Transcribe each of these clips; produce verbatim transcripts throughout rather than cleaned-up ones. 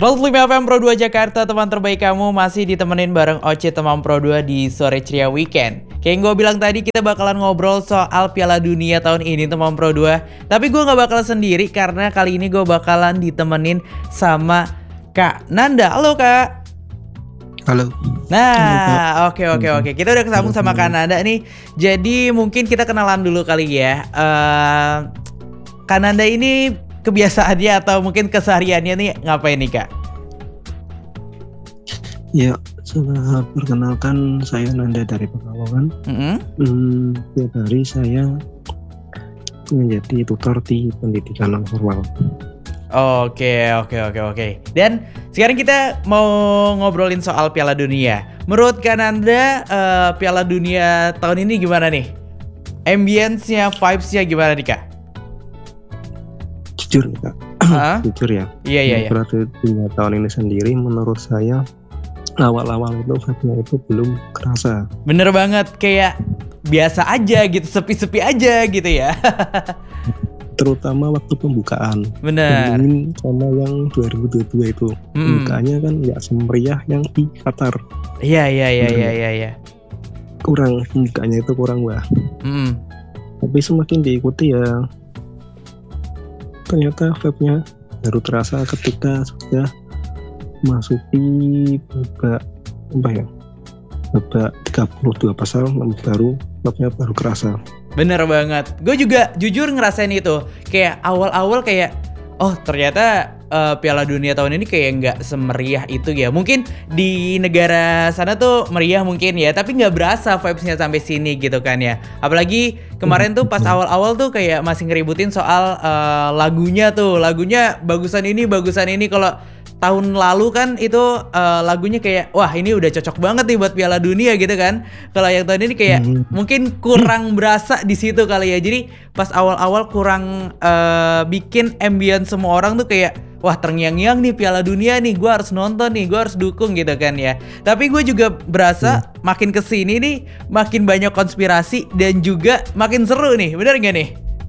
seratus lima F M Pro dua Jakarta, teman terbaik kamu masih ditemenin bareng Oce teman Pro dua di Sore Ceria Weekend. Kayak yang gue bilang tadi, kita bakalan ngobrol soal Piala Dunia tahun ini teman Pro dua. Tapi gue gak bakalan sendiri karena kali ini gue bakalan ditemenin sama Kak Nanda. Halo Kak. Halo. Nah, oke oke oke. Kita udah kesambung sama Kak Nanda nih. Jadi mungkin kita kenalan dulu kali ya. Uh, Kak Nanda ini kebiasaannya atau mungkin kesehariannya nih ngapain nih Kak? Ya, saya perkenalkan, saya Nanda dari Pekalongan. Mm-hmm. Hmm, tiap hari saya menjadi tutor di pendidikan non formal. Oke oke oke oke. Dan sekarang kita mau ngobrolin soal Piala Dunia. Menurut Kak Nanda, uh, Piala Dunia tahun ini gimana nih? Ambience-nya, vibes-nya gimana nih Kak? Jujur Kak, uh-huh. jujur ya. Iya iya. Piala Dunia tahun ini sendiri menurut saya awal-awal itu vibe-nya itu belum kerasa. Bener banget, kayak biasa aja gitu, sepi-sepi aja gitu ya. Terutama waktu pembukaan. Bener. Bandingin sama yang dua ribu dua puluh dua itu, hmm. pembukaannya kan nggak semeriah yang di Qatar. Iya iya iya iya iya. Ya. Kurang, pembukaannya itu kurang wah. Hmm. Tapi semakin diikuti ya, ternyata vibe-nya baru terasa ketika sudah masuki babak apa ya, babak tiga puluh dua besar, baru vibe-nya baru kerasa. Bener banget, gue juga jujur ngerasain itu. Kayak awal-awal kayak, oh ternyata uh, Piala Dunia tahun ini kayak nggak semeriah itu ya. Mungkin di negara sana tuh meriah mungkin ya, tapi nggak berasa vibes-nya sampai sini gitu kan ya. Apalagi kemarin tuh pas awal-awal tuh kayak masih ngeributin soal uh, lagunya tuh. Lagunya bagusan ini, bagusan ini. Kalau tahun lalu kan itu uh, lagunya kayak, wah ini udah cocok banget nih buat Piala Dunia gitu kan. Kalau yang tahun ini kayak hmm. mungkin kurang berasa di situ kali ya. Jadi pas awal-awal kurang uh, bikin ambience semua orang tuh kayak, wah terngiang-ngiang nih Piala Dunia nih, gue harus nonton nih, gue harus dukung gitu kan ya. Tapi gue juga berasa hmm. makin kesini nih makin banyak konspirasi dan juga makin seru nih, bener gak nih?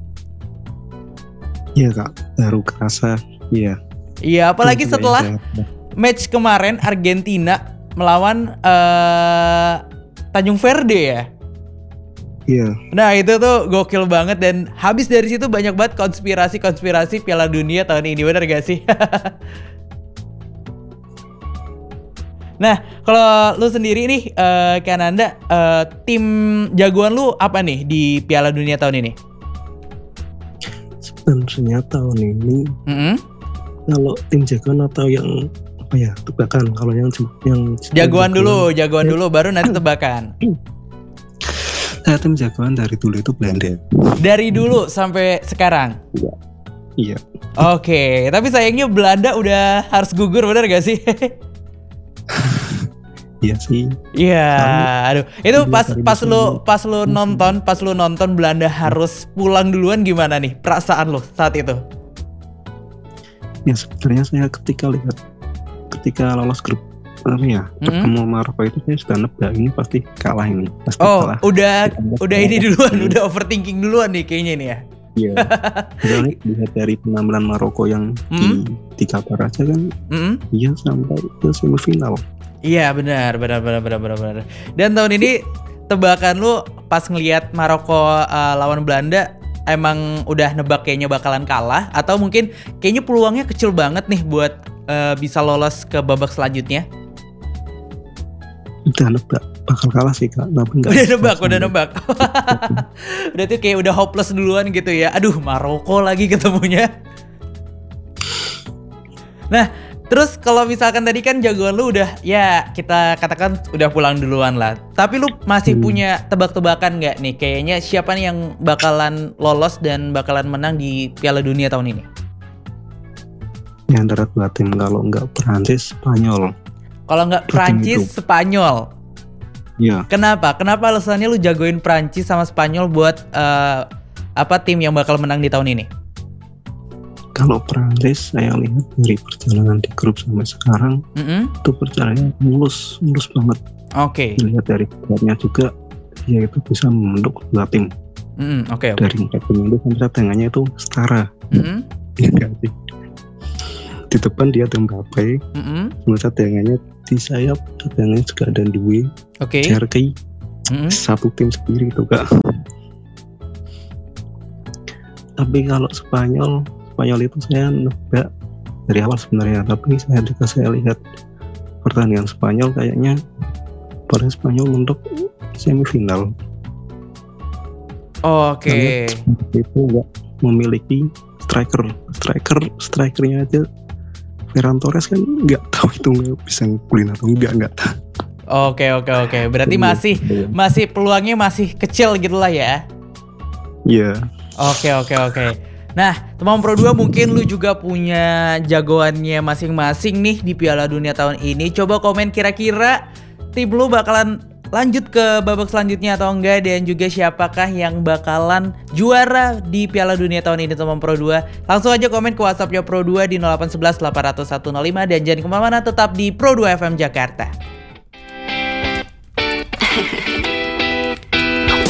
Iya Kak, baru kerasa, iya. Iya, apalagi setelah match kemarin Argentina melawan uh, Tanjung Verde ya. Iya. Nah itu tuh gokil banget, dan habis dari situ banyak banget konspirasi-konspirasi Piala Dunia tahun ini, bener gak sih? Nah kalau lu sendiri nih uh, Kak Nanda, uh, tim jagoan lu apa nih di Piala Dunia tahun ini? Sebenarnya tahun ini mm-hmm. kalau tim jagoan atau yang apa ya, tebakan. Kalau yang yang jagoan dulu, jagoan dulu baru nanti tebakan. Saya tim jagoan dari dulu itu Belanda. Dari dulu sampai sekarang? Iya. Iya. Oke, tapi sayangnya Belanda udah harus gugur, benar gak sih? Iya sih. Iya, aduh. Itu pas pas lu pas lu nonton, pas lu nonton Belanda harus pulang duluan, gimana nih perasaan lu saat itu? Ya sebenarnya saya ketika lihat ketika lolos grup apa ya, ketemu mm-hmm. Maroko itu saya sudah nebak ini pasti kalah ini, pasti oh, kalah. Oh, udah udah ini duluan, hmm. udah overthinking duluan nih kayaknya nih ya. Iya. Jadi lihat dari penampilan Maroko yang mm-hmm. di di Qatar aja kan, mm-hmm. iya sampai ke semifinal. Iya benar, benar benar benar benar benar. Dan tahun ini tebakan lu pas ngelihat Maroko uh, lawan Belanda, emang udah nebak kayaknya bakalan kalah, atau mungkin kayaknya peluangnya kecil banget nih buat uh, bisa lolos ke babak selanjutnya? Udah nebak bakal kalah sih Kak, tapi enggak. Udah nebak, udah nebak. Berarti kayak udah hopeless duluan gitu ya. Aduh, Maroko lagi ketemunya. Nah, terus kalau misalkan tadi kan jagoan lu udah, ya kita katakan udah pulang duluan lah. Tapi lu masih hmm. punya tebak-tebakan nggak nih? Kayaknya siapa nih yang bakalan lolos dan bakalan menang di Piala Dunia tahun ini? Ya antara dua tim, kalau nggak Prancis, Spanyol. Kalau nggak Prancis, Spanyol. Iya. Kenapa? Kenapa alasannya lu jagoin Prancis sama Spanyol buat uh, apa tim yang bakal menang di tahun ini? Kalau Prancis saya lihat dari perjalanan di grup sampai sekarang, mm-hmm. itu perjalanannya mulus, mulus banget. Oke. Okay. Dilihat dari grupnya juga, dia itu bisa membentuk dua tim. Mm, okay, okay. Dari empat tim itu sampai tengahnya itu setara. Mm-hmm. Ya, sih. di depan dia ada Mbappe, mm-hmm. sementara cadangannya di sayap cadangannya juga ada Due, okay. Cherky, mm-hmm. satu tim sendiri itu kak. Tapi kalau Spanyol, Spanyol itu saya nebak dari awal sebenarnya, tapi saya juga saya lihat pertandingan Spanyol kayaknya pada Spanyol untuk semifinal. Oke. Okay. Itu nggak memiliki striker, striker, strikernya aja. Ferran Torres kan nggak tahu itu nggak bisa ngukulin atau enggak nggak tahu. Oke oke oke. Berarti masih masih peluangnya masih kecil gitulah ya. Iya. Yeah. Oke oke oke. Nah, teman Pro dua mungkin lu juga punya jagoannya masing-masing nih di Piala Dunia tahun ini. Coba komen kira-kira tim lu bakalan lanjut ke babak selanjutnya atau enggak, dan juga siapakah yang bakalan juara di Piala Dunia tahun ini teman Pro dua. Langsung aja komen ke WhatsAppnya Pro dua di nol delapan satu satu delapan nol nol satu nol lima, dan jangan kemana-mana, tetap di Pro dua F M Jakarta.